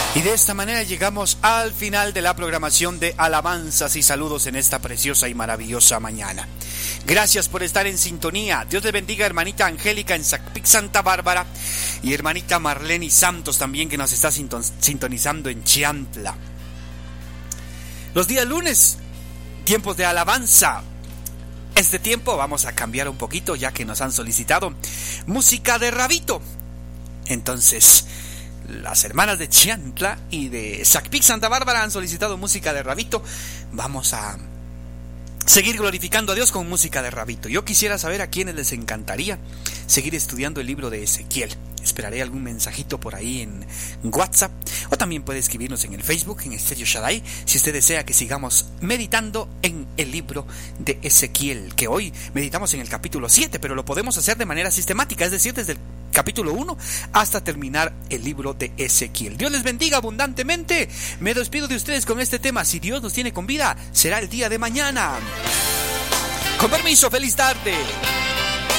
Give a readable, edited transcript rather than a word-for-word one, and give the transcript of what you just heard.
Y de esta manera llegamos al final de la programación de alabanzas y saludos en esta preciosa y maravillosa mañana. Gracias por estar en sintonía. Dios les bendiga, hermanita Angélica en Zacpic, Santa Bárbara, y hermanita Marlene Santos también, que nos está sintonizando en Chiantla. Los días lunes, tiempos de alabanza. Este tiempo vamos a cambiar un poquito, ya que nos han solicitado música de Rabito. Entonces, las hermanas de Chiantla y de Zacpic, Santa Bárbara han solicitado música de Rabito. Vamos a seguir glorificando a Dios con música de Rabito. Yo quisiera saber a quienes les encantaría seguir estudiando el libro de Ezequiel. Esperaré algún mensajito por ahí en WhatsApp, o también puede escribirnos en el Facebook, en Estéreo Shaddai, si usted desea que sigamos meditando en el libro de Ezequiel, que hoy meditamos en el capítulo 7, pero lo podemos hacer de manera sistemática, es decir, desde el capítulo 1 hasta terminar el libro de Ezequiel. Dios les bendiga abundantemente. Me despido de ustedes con este tema. Si Dios nos tiene con vida, será el día de mañana. Con permiso, feliz tarde.